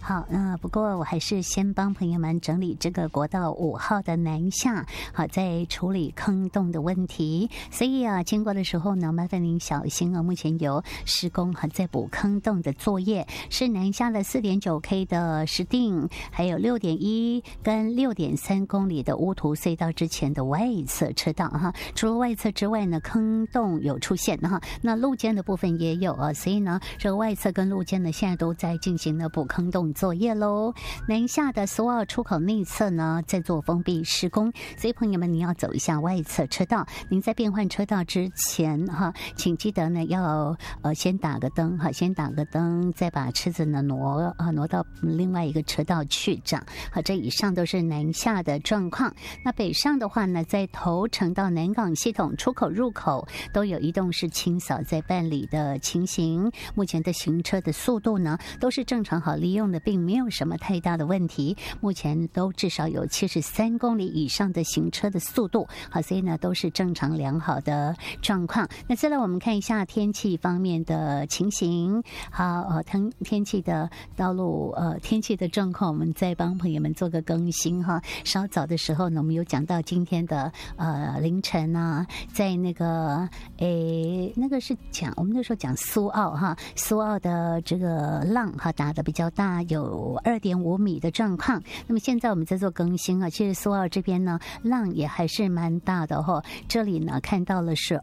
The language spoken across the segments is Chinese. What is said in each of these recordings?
好，不过我还是先帮朋友们整理这个国道5号的南下，好，在处理坑洞的问题。所以经过的时候呢，麻烦您小心目前有施工在补坑洞的作业，是南下的 4.9K 的石碇，还有 6.1 跟 6.3 公里的乌涂隧道之前的外侧车道除了外侧之外呢，坑洞有出现那路肩的部分也有所以呢，这个外侧跟路肩呢，现在都在进行了补坑洞作业喽。南下的苏澳出口内侧呢，在做封闭施工，所以朋友们，您要走一下外侧车道。您在变换车道之前请记得呢要先打个灯先打个灯，再把车子呢挪到另外一个车道去这以上都是南下的状况。那北上的话呢，在头城到南港系统出口入口都有移动式清扫在办理的情形，目前的行车的速度呢都是正常好利用的，并没有什么太大的问题，目前都至少有73公里以上的行车的速度所以呢都是正常良好的状况。那再来我们看一下天气方面的情形。好，天气的道路天气的状况，我们再帮朋友们做个更新稍早的时候呢，我们有讲到今天的凌晨在那个是讲我们那时候讲苏澳苏澳的这个浪打得比较大，有2.5米的状况。那么现在我们在做更新其实苏澳这边呢浪也还是蛮大的这里呢看到了是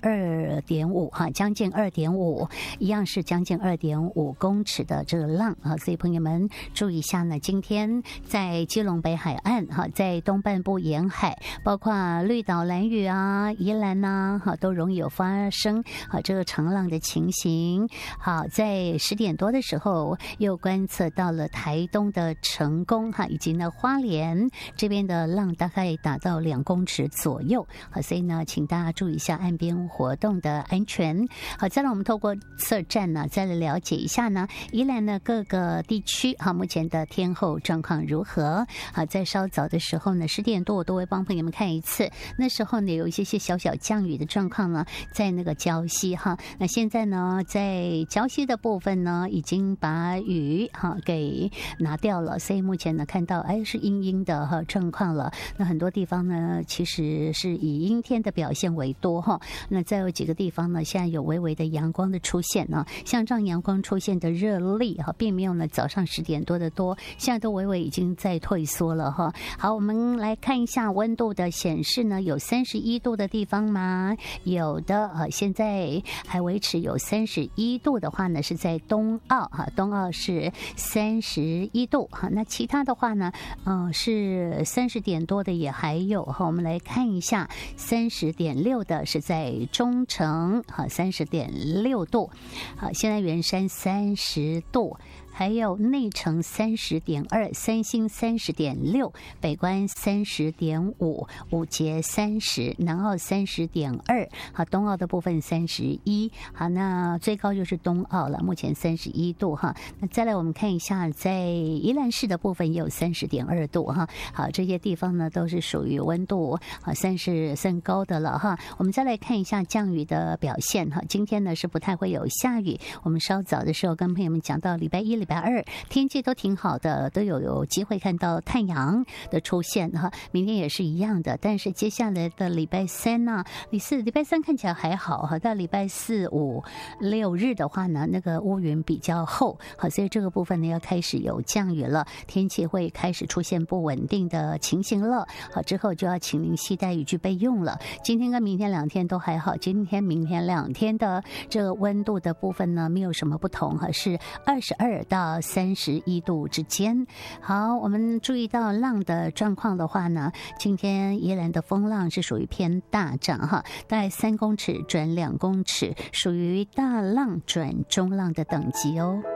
2.5将近2.5，一样是将近2.5公尺的这个浪所以朋友们注意一下呢，今天在基隆北海岸在东半部沿海，包括绿岛、兰屿宜兰都容易有发生这个长浪的情形。好，在10点多的时候又观测到了台东的成功以及呢花莲这边的浪大概达到2公尺左右所以呢请大家注意一下岸边活动的安全。好，再来我们透过测站呢再来了解一下呢宜兰的各个地区目前的天候状况如何。在稍早的时候呢10点多我都会帮朋友们看一次，那时候呢有一些小小降雨的状况呢在那个礁溪那现在呢在礁溪的部分呢已经把雨给拿掉了，所以目前呢看到是阴阴的状况了。那很多地方呢其实是以阴天的表现为多那再有几个地方呢现在有微微的阳光的出现像这样阳光出现的热力并没有呢早上10点多的多，现在都微微已经在退缩了好，我们来看一下温度的显示呢，有31度的地方吗？有的现在还维持有31度的话呢是在东澳东澳是31度那其他的话呢是30点多的也还有我们来看一下30.6的是在中城30.6度现在圆山30度，还有内城30.2，三星30.6，北关30.5，五节30，南澳30.2，好，东澳的部分31，好，那最高就是东澳了，目前31度那再来我们看一下，在宜兰市的部分也有30.2度好，这些地方呢都是属于温度算是甚高的了我们再来看一下降雨的表现今天呢是不太会有下雨，我们稍早的时候跟朋友们讲到礼拜1、礼拜2天气都挺好的，都有机会看到太阳的出现明天也是一样的，但是接下来的礼拜3礼拜3看起来还好到礼拜4、5、6日的话呢，那个乌云比较厚所以这个部分呢要开始有降雨了，天气会开始出现不稳定的情形了之后就要请您携带雨具备用了。今天跟明天2天都还好，今天明天2天的这个温度的部分呢没有什么不同是22到31度之间。好，我们注意到浪的状况的话呢，今天宜兰的风浪是属于偏大涨大概3公尺转2公尺，属于大浪转中浪的等级哦。